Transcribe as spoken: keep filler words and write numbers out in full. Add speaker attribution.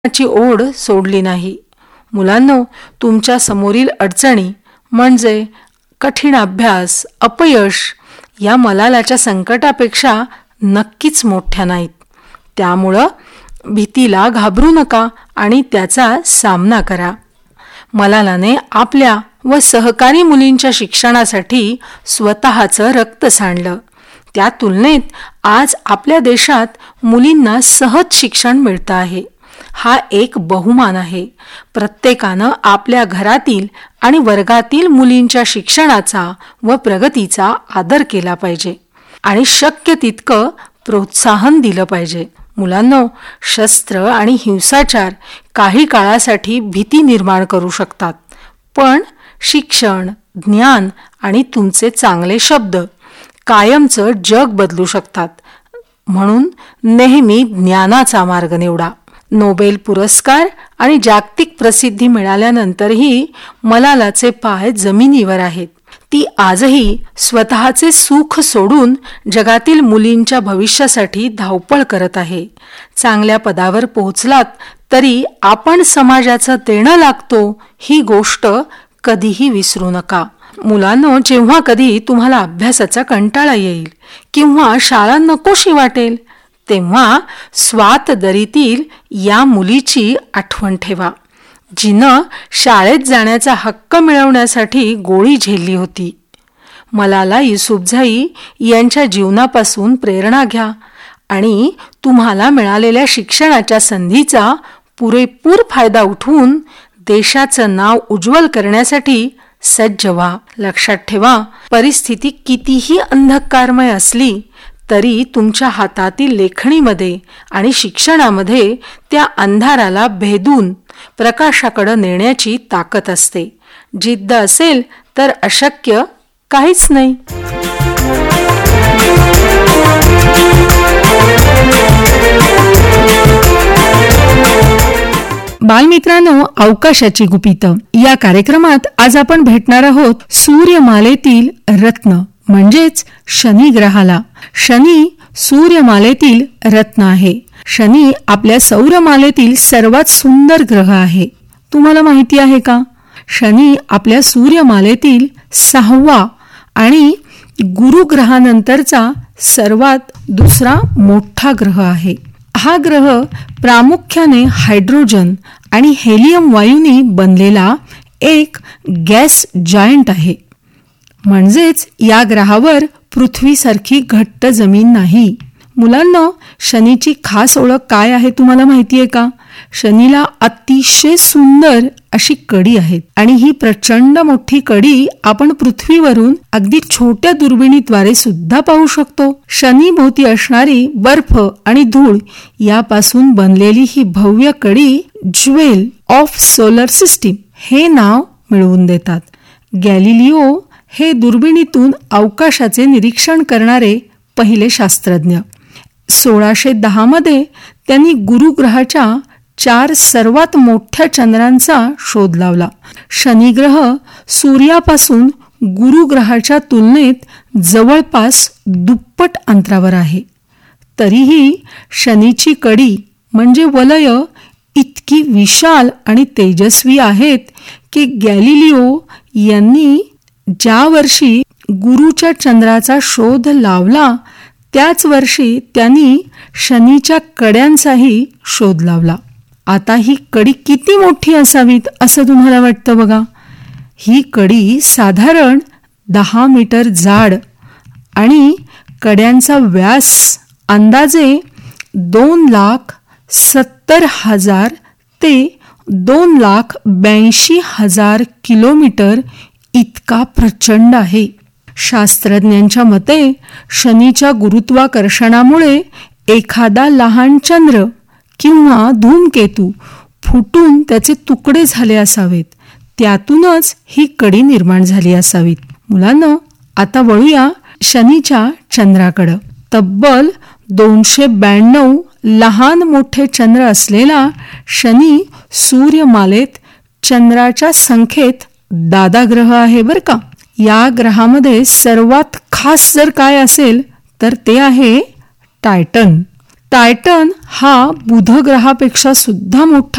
Speaker 1: ची ओढ सोडली नाही. मुलांनो, तुमच्या समोरील अडचणी म्हणजे कठीण अभ्यास, अपयश या मलालाच्या संकटापेक्षा नक्कीच मोठ्या नाहीत. त्यामुळं भीतीला घाबरू नका आणि त्याचा सामना करा. मलालाने आपल्या व सहकारी मुलींच्या शिक्षणासाठी स्वतःचं रक्त सांडलं. त्या तुलनेत आज आपल्या देशात मुलींना सहज शिक्षण मिळतं आहे. हा एक बहुमान आहे. प्रत्येकानं आपल्या घरातील आणि वर्गातील मुलींच्या शिक्षणाचा व प्रगतीचा आदर केला पाहिजे आणि शक्य तितकं प्रोत्साहन दिलं पाहिजे. मुलांनो, शस्त्र आणि हिंसाचार काही काळासाठी भीती निर्माण करू शकतात, पण शिक्षण, ज्ञान आणि तुमचे चांगले शब्द कायमचं जग बदलू शकतात. म्हणून नेहमी ज्ञानाचा मार्ग निवडा. नोबेल पुरस्कार आणि जागतिक प्रसिद्धी मिळाल्यानंतरही मलालाचे पाय जमिनीवर आहेत. ती आजही स्वतःचे सुख सोडून जगातील मुलींच्या भविष्यासाठी धावपळ करत आहे. चांगल्या पदावर पोहोचलात तरी आपण समाजाचं देणं लागतो ही गोष्ट कधीही विसरू नका. मुलांनो, जेव्हा कधी तुम्हाला अभ्यासाचा कंटाळा येईल किंवा शाळा नकोशी वाटेल, तेव्हा स्वातदरीतील या मुलीची आठवण ठेवा, जिनं शाळेत जाण्याचा हक्क मिळवण्यासाठी गोळी झेलली होती. मलाला युसुफझई यांच्या जीवनापासून प्रेरणा घ्या आणि तुम्हाला मिळालेल्या शिक्षणाच्या संधीचा पुरेपूर फायदा उठवून देशाचं नाव उज्ज्वल करण्यासाठी सज्ज व्हा. लक्षात ठेवा, परिस्थिती कितीही अंधकारमय असली तरी तुमच्या हातातील लेखणीमध्ये आणि शिक्षणामध्ये त्या अंधाराला भेदून प्रकाशाकडे नेण्याची ताकद असते. जिद्द असेल तर अशक्य काहीच नाही. बालमित्रांनो, अवकाशाची गुपितं या कार्यक्रमात आज आपण भेटणार आहोत सूर्यमालेतील रत्न म्हणजेच शनी ग्रहाला. शनी सूर्यमालेतील रत्न आहे. शनी आपल्या सौरमालेतील सर्वात सुंदर ग्रह आहे. तुम्हाला माहिती आहे का? शनी आपल्या सूर्यमालेतील सहावा आणि गुरु ग्रहानंतरचा सर्वात दुसरा मोठा ग्रह आहे. हा ग्रह प्रामुख्याने हायड्रोजन आणि हेलियम वायूंनी बनलेला एक गॅस जायंट आहे. म्हणजेच या ग्रहावर पृथ्वीसारखी घट्ट जमीन नाही. मुलांना, शनीची खास ओळख काय आहे तुम्हाला माहिती आहे का? शनीला अतिशय सुंदर अशी कडी आहेत आणि ही प्रचंड मोठी कडी आपण पृथ्वीवरून अगदी छोट्या दुर्बिणीद्वारे सुद्धा पाहू शकतो. शनीभोवती असणारी बर्फ आणि धूळ यापासून बनलेली ही भव्य कडी ज्वेल ऑफ सोलर सिस्टीम हे नाव मिळवून देतात. गॅलिलिओ हे दुर्बिणीतून अवकाशाचे निरीक्षण करणारे पहिले शास्त्रज्ञ. सोळाशे दहा मध्ये त्यांनी गुरु ग्रहाच्या चार सर्वात मोठ्या चंद्रांचा शोध लावला. शनी ग्रह सूर्यापासून गुरु ग्रहाच्या तुलनेत जवळपास दुप्पट अंतरावर आहे. तरीही शनीची कडी म्हणजे वलय इतकी विशाल आणि तेजस्वी आहेत की गॅलिलिओ यांनी ज्या वर्षी गुरुच्या चंद्राचा शोध लावला त्याच वर्षी त्यांनी शनीच्या कड्यांचाही शोध लावला. आता ही कडी किती मोठी असावीत असं तुम्हाला वाटतं बघा? ही कडी साधारण दहा मीटर जाड आणि कड्यांचा व्यास अंदाजे दोन लाख सत्तर हजार ते दोन लाख ब्याऐंशी हजार किलोमीटर इतका प्रचंड आहे. शास्त्रज्ञांच्या मते शनीच्या गुरुत्वाकर्षणामुळे एखादा लहान चंद्र किंवा धूमकेतू फुटून त्याचे तुकडे झाले असावेत. त्यातूनच ही कडी निर्माण झाली असावीत. मुलांनो, आता वळूया शनीच्या चंद्राकडं. तब्बल दोनशे ब्याण्णव लहान मोठे चंद्र असलेला शनी सूर्यमालेत चंद्राच्या संख्येत दादा ग्रह आहे बर का. या ग्रहामध्ये सर्वात खास जर काय असेल तर ते आहे टायटन. टायटन हा बुध ग्रहापेक्षा सुद्धा मोठा